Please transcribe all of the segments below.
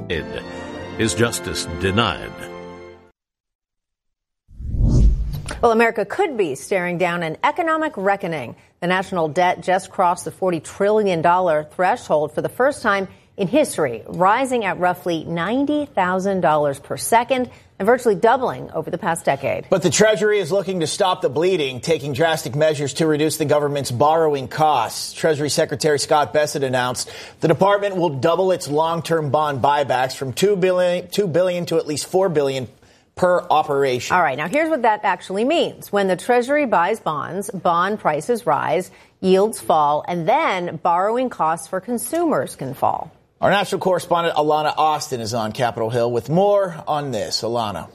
Is justice denied? Well, America could be staring down an economic reckoning. The national debt just crossed the $40 trillion threshold for the first time in history, rising at roughly $90,000 per second and virtually doubling over the past decade. But the Treasury is looking to stop the bleeding, taking drastic measures to reduce the government's borrowing costs. Treasury Secretary Scott Bessent announced the department will double its long-term bond buybacks from $2 billion to at least $4 billion per operation. All right. Now, here's what that actually means. When the Treasury buys bonds, bond prices rise, yields fall, and then borrowing costs for consumers can fall. Our national correspondent Alana Austin is on Capitol Hill with more on this. Alana.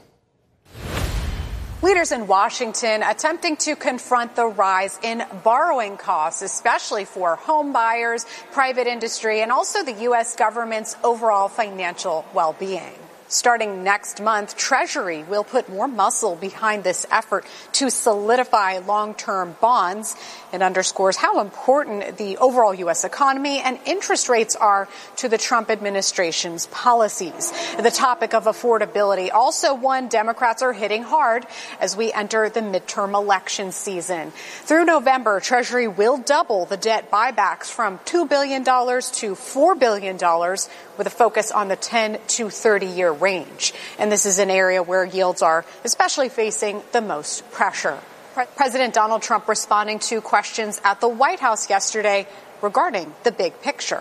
Leaders in Washington attempting to confront the rise in borrowing costs, especially for home buyers, private industry, and also the U.S. government's overall financial well-being. Starting next month, Treasury will put more muscle behind this effort to solidify long-term bonds. It underscores how important the overall U.S. economy and interest rates are to the Trump administration's policies. The topic of affordability, also one Democrats are hitting hard as we enter the midterm election season. Through November, Treasury will double the debt buybacks from $2 billion to $4 billion with a focus on the 10 to 30-year range. And this is an area where yields are especially facing the most pressure. President Donald Trump responding to questions at the White House yesterday regarding the big picture.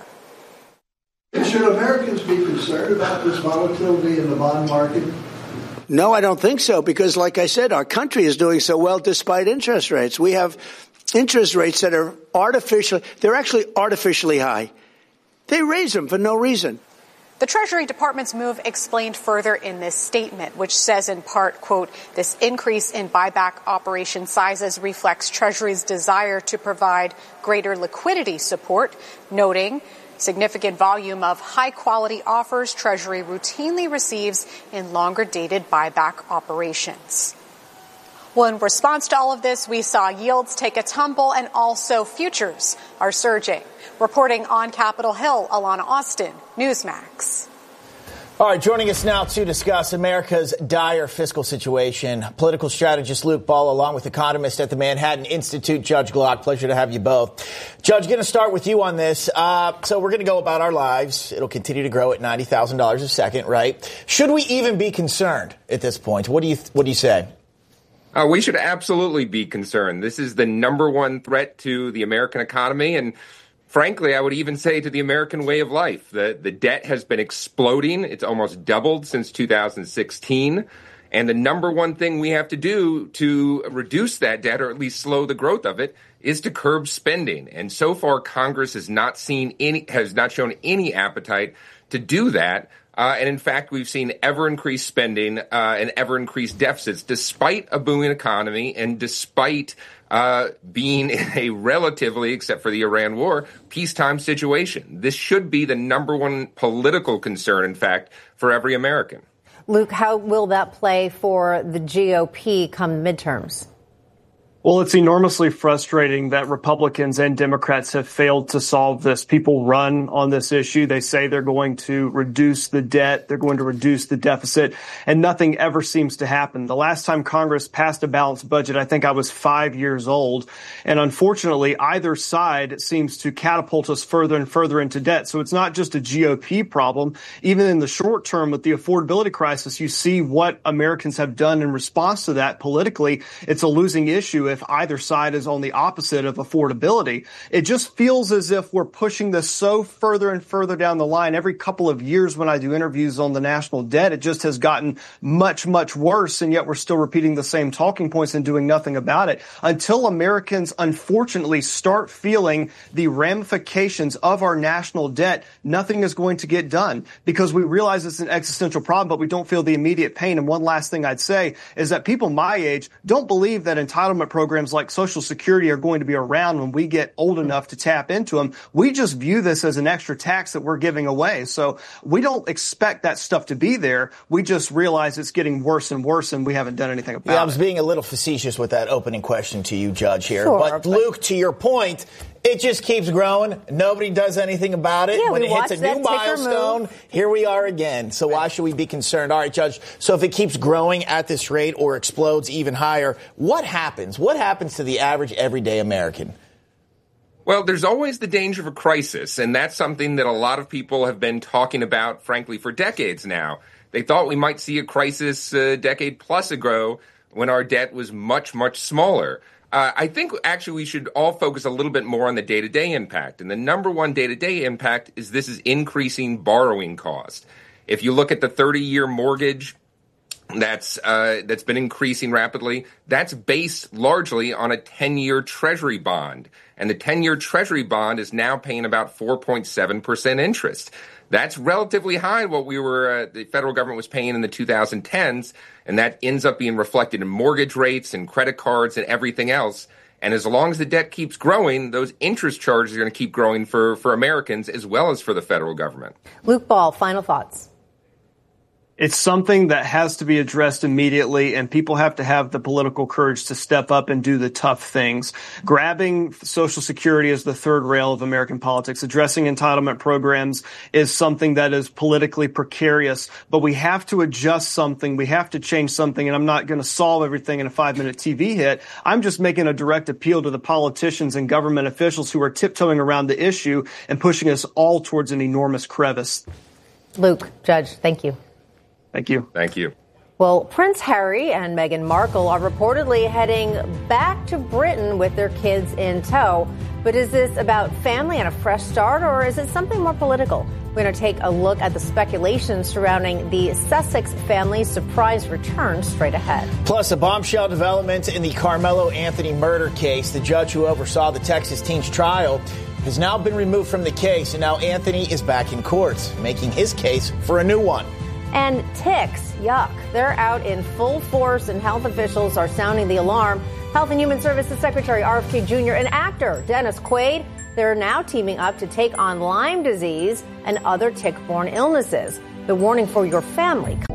Should Americans be concerned about this volatility in the bond market? No, I don't think so, because like I said, our country is doing so well despite interest rates. We have interest rates that are they're actually artificially high. They raise them for no reason. The Treasury Department's move explained further in this statement, which says in part, quote, this increase in buyback operation sizes reflects Treasury's desire to provide greater liquidity support, noting significant volume of high-quality offers Treasury routinely receives in longer-dated buyback operations. Well, in response to all of this, we saw yields take a tumble and also futures are surging. Reporting on Capitol Hill, Alana Austin, Newsmax. All right, joining us now to discuss America's dire fiscal situation, political strategist Luke Ball, along with economist at the Manhattan Institute, Judge Glock. Pleasure to have you both. Judge, going to start with you on this. So we're going to go about our lives. It'll continue to grow at $90,000 a second, right? Should we even be concerned at this point? What do you say? We should absolutely be concerned. This is the number one threat to the American economy, and frankly, I would even say to the American way of life. The debt has been exploding. It's almost doubled since 2016. And the number one thing we have to do to reduce that debt, or at least slow the growth of it, is to curb spending. And so far, Congress has not shown any appetite to do that. And in fact, we've seen ever-increased spending and ever-increased deficits, despite a booming economy and despite being in a relatively, except for the Iran war, peacetime situation. This should be the number one political concern, in fact, for every American. Luke, how will that play for the GOP come midterms? Well, it's enormously frustrating that Republicans and Democrats have failed to solve this. People run on this issue. They say they're going to reduce the debt, they're going to reduce the deficit, and nothing ever seems to happen. The last time Congress passed a balanced budget, I think I was 5 years old. And unfortunately, either side seems to catapult us further and further into debt. So it's not just a GOP problem. Even in the short term with the affordability crisis, you see what Americans have done in response to that politically. It's a losing issue if either side is on the opposite of affordability. It just feels as if we're pushing this so further and further down the line. Every couple of years when I do interviews on the national debt, it just has gotten much, much worse, and yet we're still repeating the same talking points and doing nothing about it. Until Americans, unfortunately, start feeling the ramifications of our national debt, nothing is going to get done, because we realize it's an existential problem, but we don't feel the immediate pain. And one last thing I'd say is that people my age don't believe that entitlement programs like Social Security are going to be around when we get old enough to tap into them. We just view this as an extra tax that we're giving away. So we don't expect that stuff to be there. We just realize it's getting worse and worse, and we haven't done anything about it. Yeah, I was being a little facetious with that opening question to you, Judge, here. Sure, but Luke, to your point, It just keeps growing. Nobody does anything about it. Yeah, when we it hits a watched new that ticker milestone, move. here we are again. So why should we be concerned? All right, Judge, so if it keeps growing at this rate or explodes even higher, what happens? What happens to the average everyday American? Well, there's always the danger of a crisis, and that's something that a lot of people have been talking about, frankly, for decades now. They thought we might see a crisis a decade plus ago when our debt was much, much smaller. I think actually we should all focus a little bit more on the day-to-day impact. And the number one day-to-day impact is this is increasing borrowing cost. If you look at the 30-year mortgage that's been increasing rapidly, that's based largely on a 10-year Treasury bond. And the 10-year Treasury bond is now paying about 4.7% interest. That's relatively high what the federal government was paying in the 2010s, and that ends up being reflected in mortgage rates and credit cards and everything else. And as long as the debt keeps growing, those interest charges are going to keep growing for Americans as well as for the federal government. Luke Ball, final thoughts. It's something that has to be addressed immediately, and people have to have the political courage to step up and do the tough things. Grabbing Social Security as the third rail of American politics, addressing entitlement programs is something that is politically precarious, but we have to adjust something. We have to change something, and I'm not going to solve everything in a 5-minute TV hit. I'm just making a direct appeal to the politicians and government officials who are tiptoeing around the issue and pushing us all towards an enormous crevice. Luke, Judge, thank you. Thank you. Thank you. Well, Prince Harry and Meghan Markle are reportedly heading back to Britain with their kids in tow. But is this about family and a fresh start, or is it something more political? We're going to take a look at the speculation surrounding the Sussex family's surprise return straight ahead. Plus, a bombshell development in the Carmelo Anthony murder case. The judge who oversaw the Texas teen's trial has now been removed from the case, and now Anthony is back in court, making his case for a new one. And ticks, yuck. They're out in full force, and health officials are sounding the alarm. Health and Human Services Secretary RFK Jr. and actor Dennis Quaid, they're now teaming up to take on Lyme disease and other tick-borne illnesses. The warning for your family.